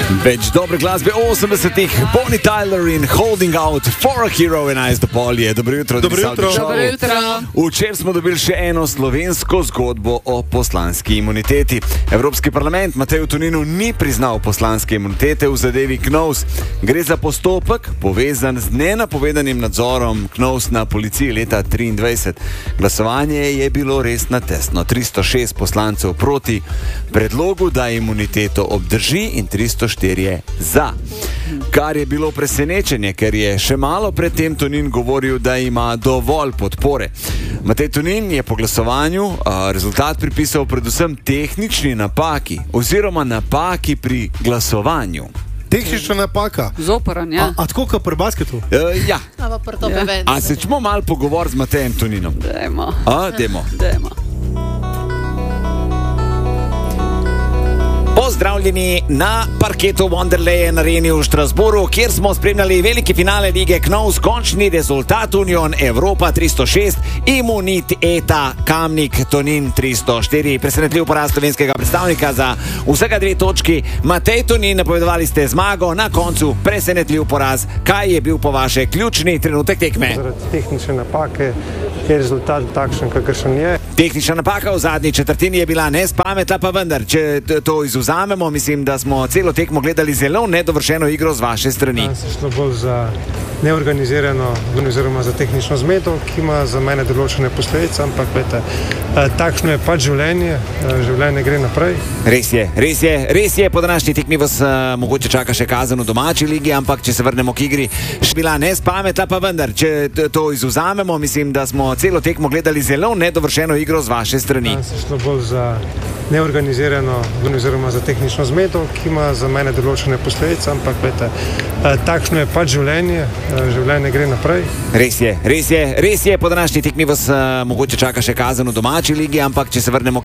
Več dobre glasbe 80-ih, Bonnie Tyler in Holding Out for a Hero 11. polje. Dobro jutro. Dobro jutro. Včeraj smo dobili še eno slovensko zgodbo o poslanski imuniteti. Evropski parlament Mateju Toninu ni priznal poslanske imunitete v zadevi KNOVS. Gre za postopek povezan z nenapovedanim nadzorom KNOVS na policiji leta 2023. Glasovanje je bilo res natesno. 306 poslancev proti predlogu, da imuniteto obdrži, in 304 za. Kar je bilo presenečenje, ker je še malo predtem Tonin govoril, da ima dovolj podpore. Matej Tonin je po glasovanju rezultat pripisal predvsem tehnični napaki oziroma napaki pri glasovanju. Tehnična napaka. Zoporan, ja. A tako kot pri basketu? Ja. A se čemo malo pogovoriti z Matejem Toninom? Dajmo. Pozdravljeni na parketu Wonderland Areni v Strasbourgu, kjer smo spremljali veliki finale lige KNOVS, končni rezultat Union Evropa 306, Imuniteta Kamnik Tonin 304. Presenetljiv poraz slovenskega predstavnika za vsega 2 točki. Matej Tonin, napovedovali ste zmago, na koncu presenetljiv poraz. Kaj je bil po vaše ključni trenutek tekme? Zaradi tehnične napake je rezultat takšen, kakršen je. Tehnična napaka v zadnji četrtini je bila nespametna, pa vendar, če to izvzamemo, mislim, da smo celo tekmo gledali zelo nedovršeno igro z vaše strani. Danes je šlo bolj za neorganizirano oziroma za tehnično zmedo, ki ima za mene določene posledice, ampak vete, takšno je pač življenje, življenje gre naprej. Res je, po današnji tekmi vas mogoče čaka še kazen v domači ligi, ampak če se vrnemo k igri, še bila nespametna, pa vendar, če to izvzamemo, mislim, da smo celo tekmo gledali zelo nedovršeno igro z vaše strani. Danes je šlo bolj za neorganizirano oziroma za tehnično zmedo, ki ima za mene določene posledice, ampak vete, takšno je pač življenje, življenje gre naprej. Res je, po današnji tekmi vas mogoče čaka še kazen v domači ligi, ampak če se vrnemo